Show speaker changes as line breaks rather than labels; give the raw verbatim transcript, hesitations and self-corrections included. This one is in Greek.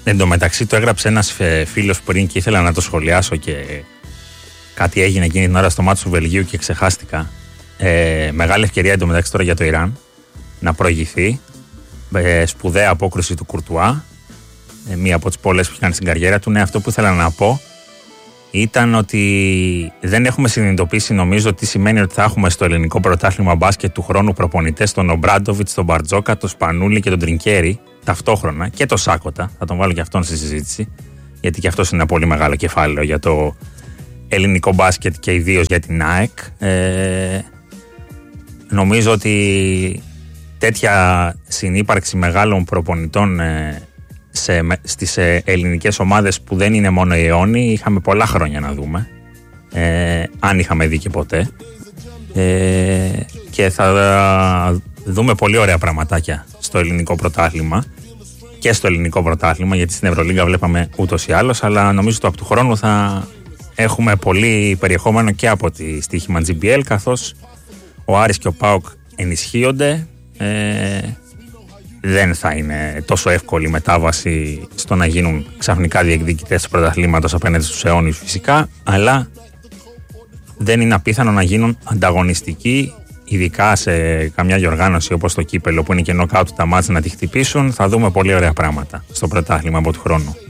Εν τω μεταξύ το έγραψε ένας φίλος πριν και ήθελα να το σχολιάσω και κάτι έγινε εκείνη την ώρα στο μάτσο του Βελγίου και ξεχάστηκα. Ε, μεγάλη ευκαιρία εν τω μεταξύ τώρα για το Ιράν να προηγηθεί. Ε, σπουδαία απόκρουση του Κουρτουά. Ε, μία από τις πολλές που είχε κάνει στην καριέρα του. Ναι, αυτό που ήθελα να πω ήταν ότι δεν έχουμε συνειδητοποιήσει, νομίζω, τι σημαίνει ότι θα έχουμε στο ελληνικό πρωτάθλημα μπάσκετ του χρόνου προπονητές τον Ομπράντοβιτς, τον Μπαρτζόκα, τον Σπανούλη και τον Τρινκέρι ταυτόχρονα και τον Σάκοτα. Θα τον βάλω και αυτόν στη συζήτηση, γιατί και αυτός είναι ένα πολύ μεγάλο κεφάλαιο για το ελληνικό μπάσκετ και ιδίως για την ΑΕΚ. Ε, νομίζω ότι τέτοια συνύπαρξη μεγάλων προπονητών ε, σε, στις ε, ελληνικές ομάδες που δεν είναι μόνο οι αιώνιοι, είχαμε πολλά χρόνια να δούμε, ε, αν είχαμε δει και ποτέ, ε, και θα δούμε πολύ ωραία πραγματάκια στο ελληνικό πρωτάθλημα και στο ελληνικό πρωτάθλημα, γιατί στην Ευρωλίγκα βλέπαμε ούτως ή άλλως, αλλά νομίζω ότι από του χρόνου θα έχουμε πολύ περιεχόμενο και από τη στοίχημα τζι μπι ελ, καθώς ο Άρης και ο ΠΑΟΚ ενισχύονται. Ε, δεν θα είναι τόσο εύκολη μετάβαση στο να γίνουν ξαφνικά διεκδικητές του πρωταθλήματος απέναντι στους αιώνιους φυσικά, αλλά δεν είναι απίθανο να γίνουν ανταγωνιστικοί, ειδικά σε καμιά διοργάνωση όπως το κύπελο που είναι και νοκάουτ τα μάτς να τη χτυπήσουν. Θα δούμε πολύ ωραία πράγματα στο πρωτάθλημα από του χρόνου.